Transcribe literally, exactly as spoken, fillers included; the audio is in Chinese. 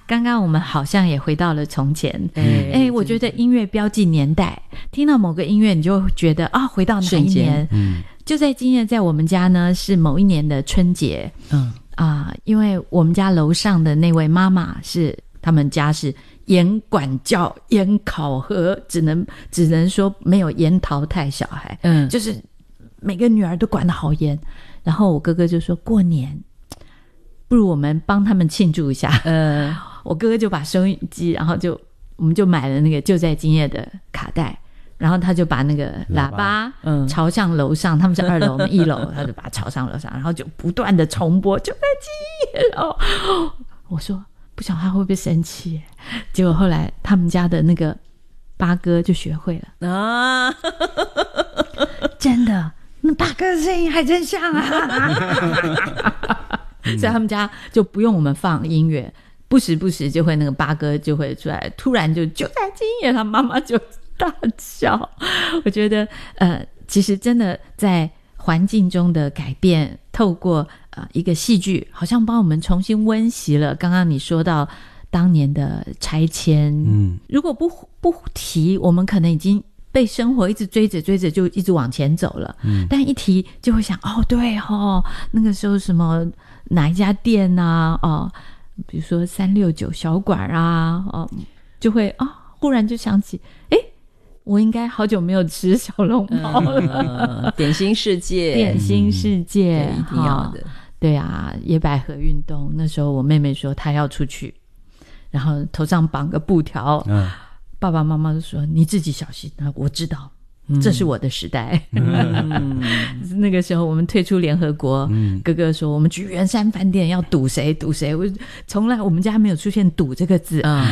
刚刚我们好像也回到了从前。哎、欸，我觉得音乐标记年代，听到某个音乐你就觉得啊，回到哪一年。嗯，就在今年在我们家呢是某一年的春节。嗯啊、呃，因为我们家楼上的那位妈妈是他们家是严管教严考核，只能只能说没有严淘汰小孩。嗯，就是每个女儿都管得好严。然后我哥哥就说过年不如我们帮他们庆祝一下。呃，我哥哥就把收音机，然后就我们就买了那个就在今夜的卡带，然后他就把那个喇叭朝向楼上，他们是二楼我们一楼，他就把它朝上楼上，然后就不断的重播就在今夜。然后我说不晓得他会不会生气，结果后来他们家的那个八哥就学会了啊，真的那八哥的声音还真像啊。所以他们家就不用我们放音乐，不时不时就会那个八哥就会出来，突然就就在今夜，他妈妈就大笑。我觉得呃，其实真的在环境中的改变，透过呃一个戏剧，好像帮我们重新温习了。刚刚你说到当年的拆迁，嗯，如果不不提，我们可能已经被生活一直追着追着就一直往前走了。嗯，但一提就会想，哦，对哦，那个时候什么哪一家店啊，哦，比如说三六九小馆啊，哦，就会啊、哦，忽然就想起，诶，我应该好久没有吃小笼包了。 嗯、点心世界， 点心世界， 嗯、一定要的。 对啊，野百合运动，那时候我妹妹说她要出去，然后头上绑个布条。嗯，爸爸妈妈就说你自己小心。我知道，这是我的时代。嗯、那个时候我们退出联合国，嗯、哥哥说我们去圆山饭店要赌谁赌谁，我从来我们家没有出现赌这个字。嗯